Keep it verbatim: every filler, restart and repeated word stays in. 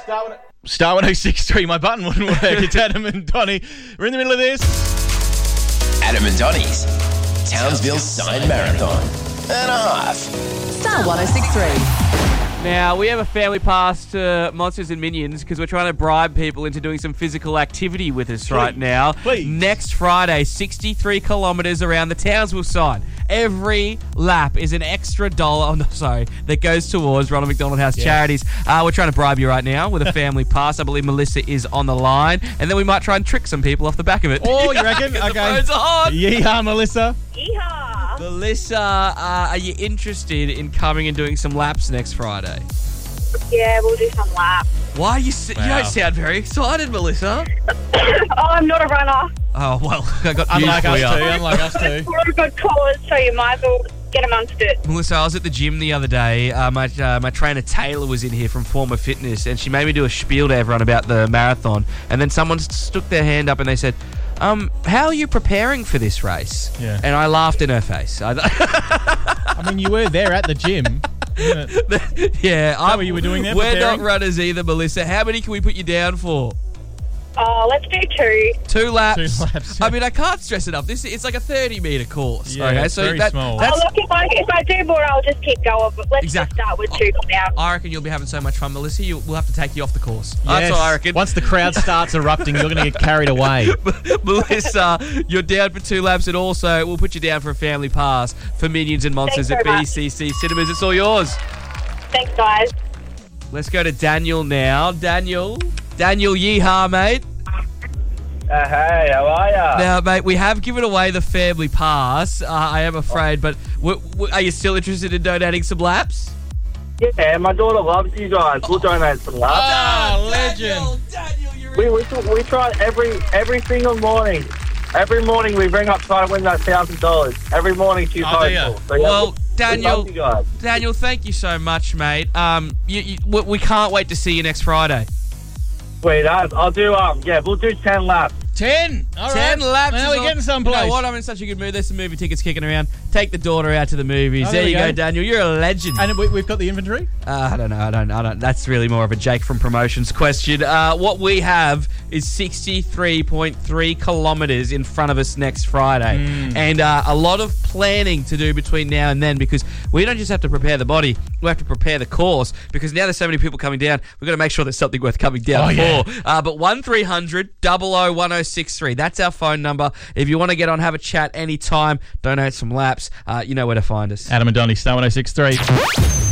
Star one oh six three, my button wouldn't work. It's Adam and Donnie. We're in the middle of this. Adam and Donnie's Townsville Sign Marathon and a half. Star one oh six three. Now, we have a family pass to Monsters and Minions because we're trying to bribe people into doing some physical activity with us Please. right now. Please. Next Friday, sixty-three kilometres around the Townsville sign. Every lap is an extra dollar, oh no, sorry, that goes towards Ronald McDonald House Yes. Charities. Uh, we're trying to bribe you right now with a family pass. I believe Melissa is on the line, and then we might try and trick some people off the back of it. Oh, you reckon? The Okay. phones are on. Yeehaw, Melissa. Yeehaw! Melissa, uh, are you interested in coming and doing some laps next Friday? Yeah, we'll do some laps. Why are you... s You Wow. don't sound very excited, Melissa. Oh, I'm not a runner. Oh, well, I got news Unlike for us you. too, unlike us too. We're a good cause, so you might as well get amongst it. Melissa, I was at the gym the other day. Uh, my uh, my trainer Taylor was in here from Former Fitness, and she made me do a spiel to everyone about the marathon. And then someone stuck their hand up and they said, um, how are you preparing for this race? Yeah. And I laughed in her face. I, I mean, you were there at the gym. Isn't it? yeah. I, what you were doing there, We're preparing? not runners either, Melissa. How many can we put you down for? Oh, let's do two. Two laps. Two laps. I mean, I can't stress enough. This it's like a thirty metre course. Yeah, okay, it's so very that, small. that's Oh, look, if I, if I do more, I'll just keep going. But let's Exactly. just start with two for now. I reckon you'll be having so much fun, Melissa. You, we'll have to take you off the course. Yes. That's what I reckon. Once the crowd starts erupting, you're going to get carried away. Melissa, you're down for two laps, and also we'll put you down for a family pass for Minions and Monsters Thanks at very B much. C C Cinemas. It's all yours. Thanks, guys. Let's go to Daniel now. Daniel. Daniel, yeehaw, mate. Uh, hey, how are ya? Now, mate, we have given away the family pass, uh, I am afraid, but w- w- are you still interested in donating some laps? Yeah, my daughter loves you guys. We'll donate some laps. Ah, legend. Daniel, Daniel, you're We, we we try every every single morning. Every morning we ring up trying to win that thousand dollars. Every morning she's Oh, dear. hopeful. So, yeah, Well, we- we Daniel, love you guys. Daniel, thank you so much, mate. Um, you, you, we, we can't wait to see you next Friday. Sweet, I'll I'll do um yeah we'll do ten laps. Ten. All right. Ten laps. Now is we're all- getting someplace. You know what? I'm in such a good mood. There's some movie tickets kicking around. Take the daughter out to the movies. Oh, there there you we go, go. Daniel. You're a legend. And we, we've got the inventory? Uh, I don't know. I don't. I don't. That's really more of a Jake from Promotions question. Uh, what we have is sixty-three point three kilometres in front of us next Friday, Mm. and uh, a lot of planning to do between now and then because we don't just have to prepare the body, we have to prepare the course because now there's so many people coming down. We've got to make sure there's something worth coming down Oh, yeah. for. Uh, but one three hundred double oh one oh six three. That's our phone number. If you want to get on, have a chat anytime, donate some laps. Uh, you know where to find us. Adam and Donnie, Star one oh six three.